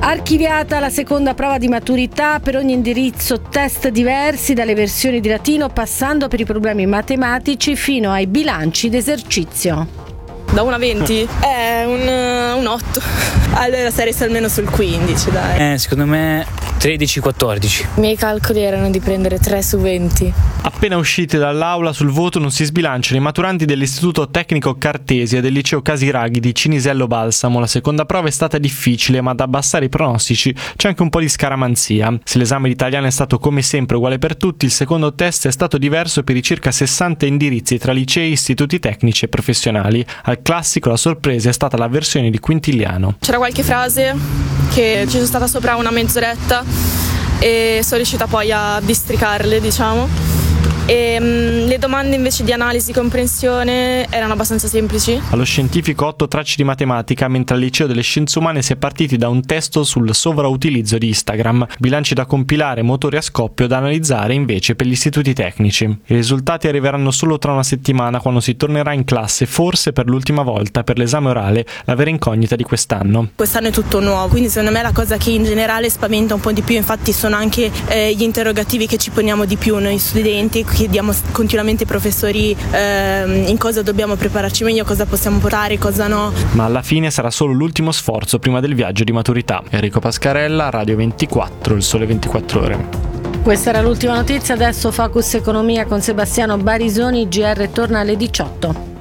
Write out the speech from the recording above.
Archiviata la seconda prova di maturità, per ogni indirizzo test diversi, dalle versioni di latino passando per i problemi matematici fino ai bilanci d'esercizio. Da 1 a 20? Un 8. Allora saresti almeno sul 15, dai. Secondo me 13-14. I miei calcoli erano di prendere 3 su 20. Appena usciti dall'aula, sul voto non si sbilanciano i maturanti dell'Istituto Tecnico Cartesia e del Liceo Casiraghi di Cinisello Balsamo. La seconda prova è stata difficile, ma ad abbassare i pronostici c'è anche un po' di scaramanzia. Se l'esame di italiano è stato come sempre uguale per tutti, il secondo test è stato diverso per i circa 60 indirizzi tra licei, istituti tecnici e professionali. Al classico la sorpresa è stata la versione di Quintiliano. C'era qualche frase che ci sono stata sopra una mezz'oretta e sono riuscita poi a districarle, diciamo. E le domande invece di analisi e comprensione erano abbastanza semplici. Allo scientifico 8 tracce di matematica, mentre al liceo delle scienze umane si è partiti da un testo sul sovrautilizzo di Instagram, bilanci da compilare, motori a scoppio da analizzare invece per gli istituti tecnici. I risultati arriveranno solo tra una settimana, quando si tornerà in classe, forse per l'ultima volta per l'esame orale, la vera incognita di quest'anno. Quest'anno è tutto nuovo, quindi secondo me la cosa che in generale spaventa un po' di più infatti sono anche gli interrogativi che ci poniamo di più noi studenti. Chiediamo continuamente ai professori in cosa dobbiamo prepararci meglio, cosa possiamo portare, cosa no. Ma alla fine sarà solo l'ultimo sforzo prima del viaggio di maturità. Enrico Pascarella, Radio 24, Il Sole 24 Ore. Questa era l'ultima notizia, adesso Focus Economia con Sebastiano Barisoni, GR torna alle 18.